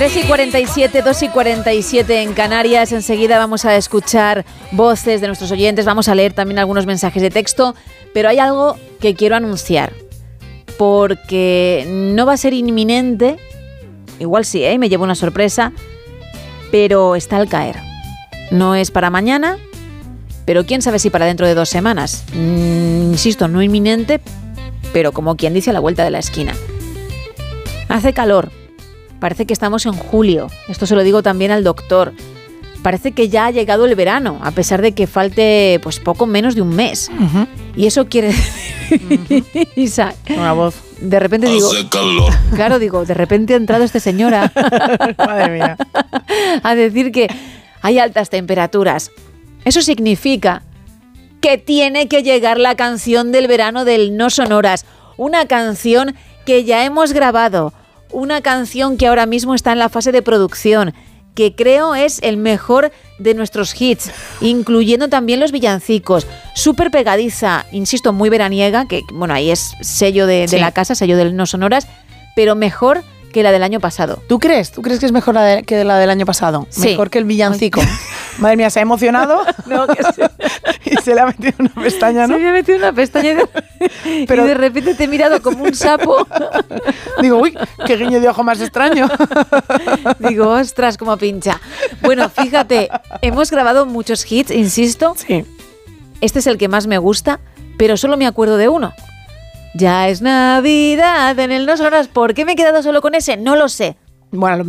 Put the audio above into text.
3:47, 2:47 en Canarias. Enseguida vamos a escuchar voces de nuestros oyentes, vamos a leer también algunos mensajes de texto, pero hay algo que quiero anunciar, porque no va a ser inminente, igual sí, me llevo una sorpresa, pero está al caer. No es para mañana, pero quién sabe si para dentro de 2 semanas. Insisto, no inminente, pero como quien dice a la vuelta de la esquina. Hace calor. Parece que estamos en julio. Esto se lo digo también al doctor. Parece que ya ha llegado el verano, a pesar de que falte pues poco menos de un mes. Uh-huh. Y eso quiere decir... Isa, una voz. De repente digo... Hace calor. Claro, digo, de repente ha entrado esta señora Madre mía. a decir que hay altas temperaturas. Eso significa que tiene que llegar la canción del verano del No Sonoras. Una canción que ya hemos grabado. Una canción que ahora mismo está en la fase de producción, que creo es el mejor de nuestros hits, incluyendo también los villancicos. Súper pegadiza, insisto, muy veraniega, que bueno, ahí es sello de la casa, sello del No Sonoras, pero mejor que la del año pasado. ¿Tú crees? ¿Tú crees que es mejor que la del año pasado? Sí. Mejor que el villancico. Madre mía, se ha emocionado. No, que sí. Y se le ha metido una pestaña, ¿no? Se me ha metido una pestaña pero, y de repente te he mirado como un sapo. Digo, uy, qué guiño de ojo más extraño. Digo, ostras, como pincha. Bueno, fíjate, hemos grabado muchos hits, insisto. Sí. Este es el que más me gusta, pero solo me acuerdo de uno. Ya es Navidad en el No Sonoras. ¿Por qué me he quedado solo con ese? No lo sé. Bueno,